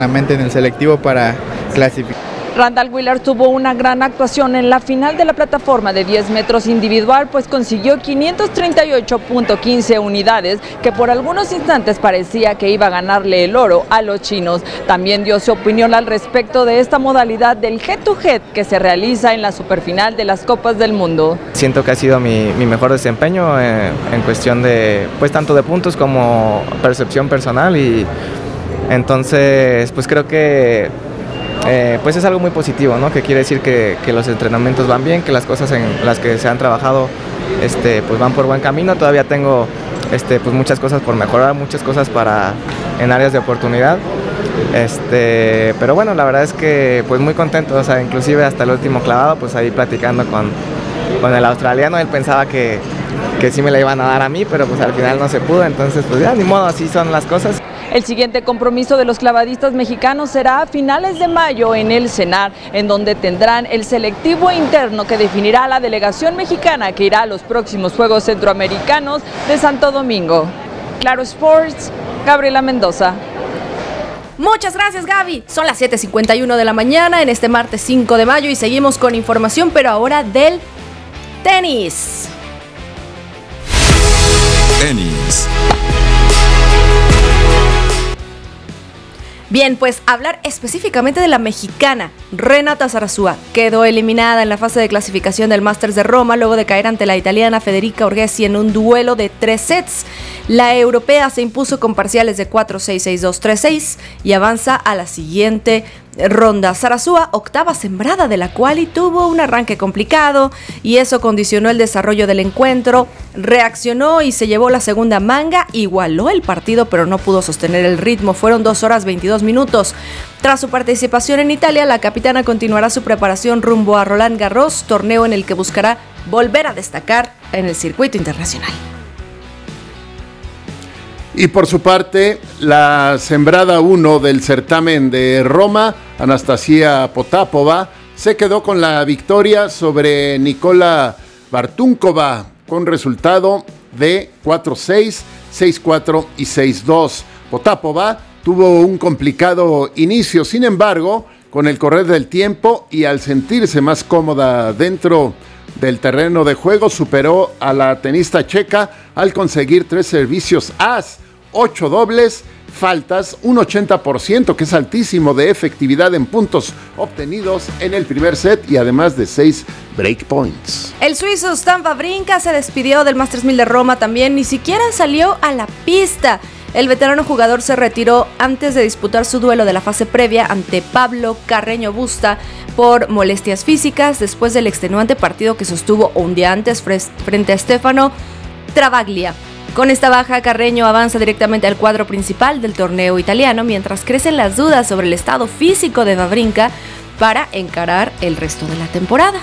en el selectivo para clasificar. Randall Wheeler tuvo una gran actuación en la final de la plataforma de 10 metros individual, pues consiguió 538.15 unidades, que por algunos instantes parecía que iba a ganarle el oro a los chinos. También dio su opinión al respecto de esta modalidad del head-to-head que se realiza en la superfinal de las Copas del Mundo. Siento que ha sido mi mejor desempeño en cuestión de, pues tanto de puntos como percepción personal, y entonces pues creo que pues es algo muy positivo, ¿no? Que quiere decir que los entrenamientos van bien, que las cosas en las que se han trabajado pues van por buen camino. Todavía tengo pues muchas cosas por mejorar, muchas cosas en áreas de oportunidad. Pero bueno, la verdad es que pues muy contento, o sea, inclusive hasta el último clavado, pues ahí platicando con el australiano. Él pensaba que sí me la iban a dar a mí, pero pues al final no se pudo, entonces pues ya ni modo, así son las cosas. El siguiente compromiso de los clavadistas mexicanos será a finales de mayo en el CENAR, en donde tendrán el selectivo interno que definirá a la delegación mexicana que irá a los próximos Juegos Centroamericanos de Santo Domingo. Claro Sports, Gabriela Mendoza. Muchas gracias, Gaby. Son las 7:51 de la mañana en este martes 5 de mayo y seguimos con información, pero ahora del tenis. Tenis. Bien, pues hablar específicamente de la mexicana Renata Zarazúa. Quedó eliminada en la fase de clasificación del Masters de Roma luego de caer ante la italiana Federica Urgesi en un duelo de 3 sets. La europea se impuso con parciales de 4-6, 6-2, 3-6 y avanza a la siguiente ronda. Zarazúa, octava sembrada de la quali, tuvo un arranque complicado y eso condicionó el desarrollo del encuentro. Reaccionó y se llevó la segunda manga, igualó el partido pero no pudo sostener el ritmo. Fueron 2 horas 22 minutos. Tras su participación en Italia, la capitana continuará su preparación rumbo a Roland Garros, torneo en el que buscará volver a destacar en el circuito internacional. Y por su parte, la sembrada 1 del certamen de Roma, Anastasia Potapova, se quedó con la victoria sobre Nikola Bartunkova con resultado de 4-6, 6-4 y 6-2. Potapova tuvo un complicado inicio, sin embargo, con el correr del tiempo y al sentirse más cómoda dentro del terreno de juego, superó a la tenista checa al conseguir 3 servicios as, 8 dobles, faltas, un 80%, que es altísimo de efectividad en puntos obtenidos en el primer set y además de 6 break points. El suizo Stan Wawrinka se despidió del Masters 1000 de Roma también, ni siquiera salió a la pista. El veterano jugador se retiró antes de disputar su duelo de la fase previa ante Pablo Carreño Busta por molestias físicas después del extenuante partido que sostuvo un día antes frente a Stefano Travaglia. Con esta baja, Carreño avanza directamente al cuadro principal del torneo italiano, mientras crecen las dudas sobre el estado físico de Wawrinka para encarar el resto de la temporada.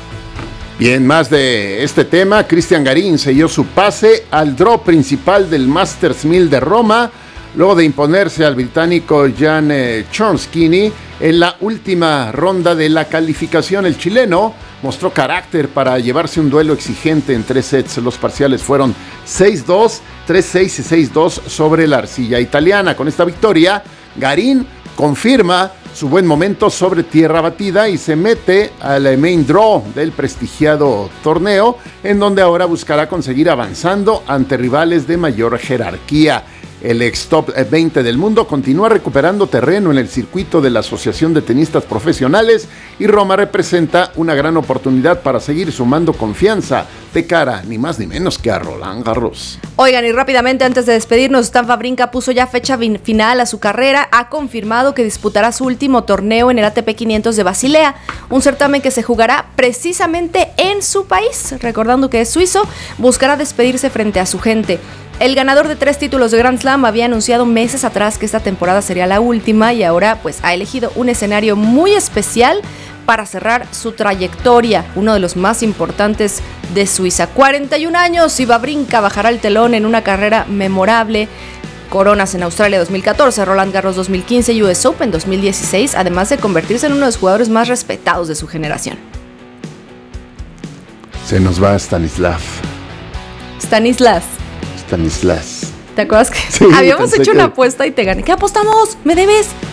Bien, más de este tema, Cristian Garín selló su pase al draw principal del Masters 1000 de Roma, luego de imponerse al británico Jan Chomsky en la última ronda de la calificación. El chileno mostró carácter para llevarse un duelo exigente en 3 sets. Los parciales fueron 6-2, 3-6 y 6-2 sobre la arcilla italiana. Con esta victoria, Garín confirma su buen momento sobre tierra batida y se mete al main draw del prestigiado torneo, en donde ahora buscará conseguir avanzando ante rivales de mayor jerarquía. El ex top 20 del mundo continúa recuperando terreno en el circuito de la Asociación de Tenistas Profesionales y Roma representa una gran oportunidad para seguir sumando confianza de cara ni más ni menos que a Roland Garros. Oigan, y rápidamente antes de despedirnos, Stan Wawrinka puso ya fecha final a su carrera. Ha confirmado que disputará su último torneo en el ATP 500 de Basilea, un certamen que se jugará precisamente en su país. Recordando que es suizo, buscará despedirse frente a su gente. El ganador de 3 títulos de Grand Slam había anunciado meses atrás que esta temporada sería la última y ahora pues ha elegido un escenario muy especial para cerrar su trayectoria, uno de los más importantes de Suiza. 41 años y Wawrinka bajará el telón en una carrera memorable. Coronas en Australia 2014, Roland Garros 2015 y US Open 2016, además de convertirse en uno de los jugadores más respetados de su generación. Se nos va Stanislas. ¿Te acuerdas que habíamos hecho una apuesta y te gané? ¿Qué apostamos? ¿Me debes?